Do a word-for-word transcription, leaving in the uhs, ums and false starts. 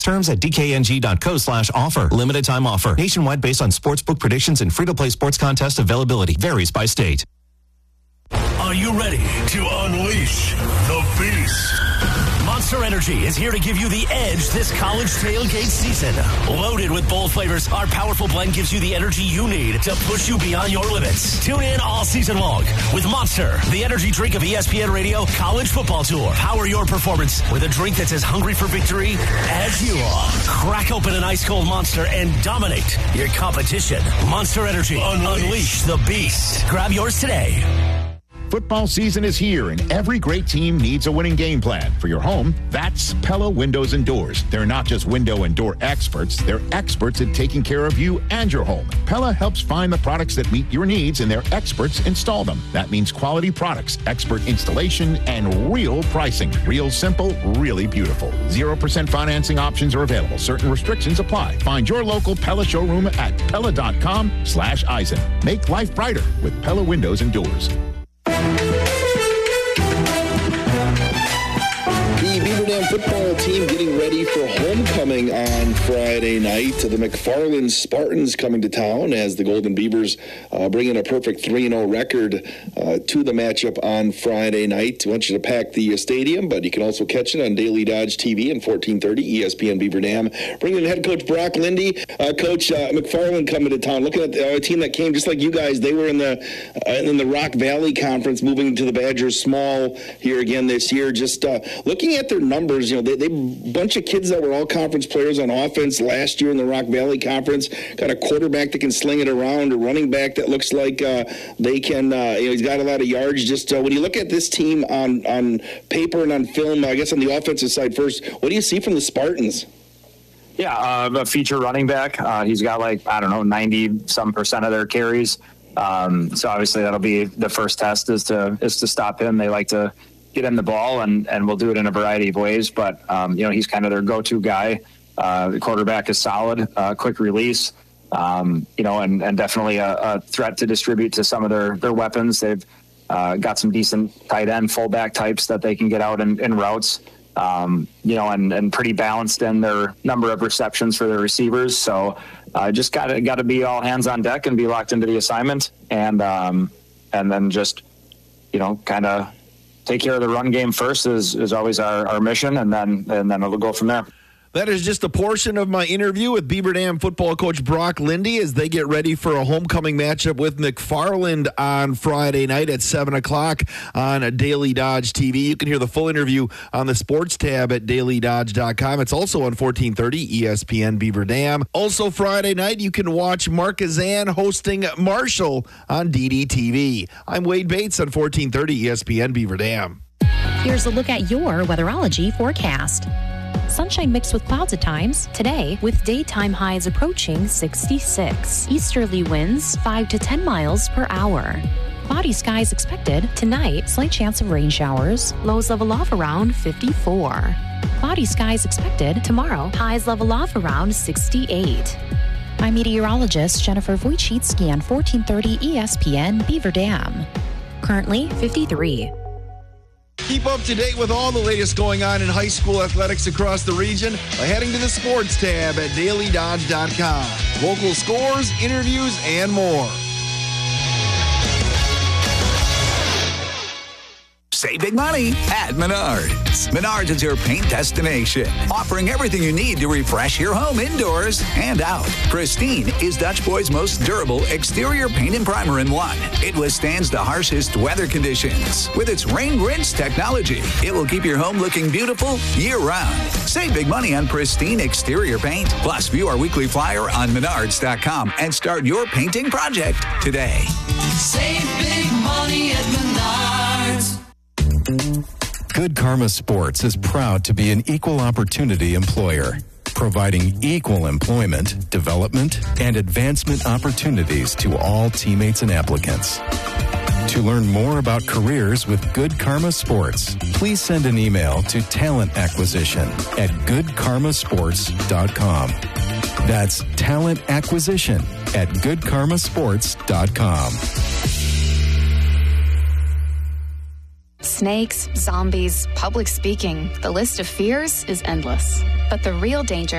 Terms at dkng.co slash offer. Limited time offer. Nationwide based on sportsbook predictions and free-to-play sports contest availability. Varies by state. Are you ready to unleash the beast? Monster Energy is here to give you the edge this college tailgate season. Loaded with bold flavors, our powerful blend gives you the energy you need to push you beyond your limits. Tune in all season long with Monster, the energy drink of E S P N Radio College Football Tour. Power your performance with a drink that's as hungry for victory as you are. Crack open an ice-cold Monster and dominate your competition. Monster Energy. Unleash, Unleash the beast. Grab yours today. Football season is here, and every great team needs a winning game plan. For your home, that's Pella Windows and Doors. They're not just window and door experts. They're experts at taking care of you and your home. Pella helps find the products that meet your needs, and their experts install them. That means quality products, expert installation, and real pricing. Real simple, really beautiful. zero percent financing options are available. Certain restrictions apply. Find your local Pella showroom at Pella.com slash Eisen. Make life brighter with Pella Windows and Doors. The Beaver Dam football team getting ready for homecoming on Friday night. The McFarland Spartans coming to town as the Golden Beavers uh, bring in a perfect three and oh record uh, to the matchup on Friday night. I want you to pack the stadium, but you can also catch it on Daily Dodge T V and fourteen thirty E S P N Beaver Dam. Bringing in head coach Brock Lindy. Uh, coach uh, McFarland coming to town. Looking at uh, a team that came just like you guys. They were in the uh, in the Rock Valley Conference, moving to the Badgers Small here again this year. Just uh, looking at their numbers, you know, they, they bunch of kids that were all conference players on offense last year in the Rock Valley Conference. Got a quarterback that can sling it around, a running back that looks like uh, they can, uh, you know, he's got a lot of yards. Just uh, when you look at this team on, on paper and on film, I guess on the offensive side first, what do you see from the Spartans? Yeah, uh, a feature running back. Uh, he's got like, I don't know, ninety some percent of their carries. Um, so obviously that'll be the first test is to, is to stop him. They like to get him the ball, and, and we'll do it in a variety of ways. But, um, you know, he's kind of their go-to guy. Uh, the quarterback is solid, uh, quick release, um, you know, and, and definitely a, a threat to distribute to some of their, their weapons. They've uh, got some decent tight end, fullback types that they can get out in, in routes, um, you know, and, and pretty balanced in their number of receptions for their receivers. So uh, just got to got to be all hands on deck and be locked into the assignment, and um, and then just, you know, kind of take care of the run game first is, is always our, our mission, and then and then it'll go from there. That is just a portion of my interview with Beaver Dam football coach Brock Lindy as they get ready for a homecoming matchup with McFarland on Friday night at seven o'clock on Daily Dodge T V. You can hear the full interview on the sports tab at daily dodge dot com. It's also on fourteen thirty E S P N Beaver Dam. Also Friday night, you can watch Mark Azan hosting Marshall on D D T V. I'm Wade Bates on fourteen thirty E S P N Beaver Dam. Here's a look at your weatherology forecast. Sunshine mixed with clouds at times today, with daytime highs approaching sixty-six. Easterly winds five to ten miles per hour. Cloudy skies expected tonight. Slight chance of rain showers. Lows level off around fifty-four. Cloudy skies expected tomorrow. Highs level off around sixty-eight. I'm meteorologist Jennifer Wojcicki on fourteen thirty E S P N Beaver Dam. Currently fifty-three. Keep up to date with all the latest going on in high school athletics across the region by heading to the sports tab at daily dodge dot com. Local scores, interviews, and more. Save big money at Menards. Menards is your paint destination, offering everything you need to refresh your home indoors and out. Pristine is Dutch Boy's most durable exterior paint and primer in one. It withstands the harshest weather conditions. With its rain rinse technology, it will keep your home looking beautiful year-round. Save big money on Pristine exterior paint. Plus, view our weekly flyer on menards dot com and start your painting project today. Save big money at Menards. Good Karma Sports is proud to be an equal opportunity employer, providing equal employment, development, and advancement opportunities to all teammates and applicants. To learn more about careers with Good Karma Sports, please send an email to talent acquisition at good karma sports dot com. That's talent acquisition at good karma sports dot com. Snakes, zombies, public speaking. The list of fears is endless. But the real danger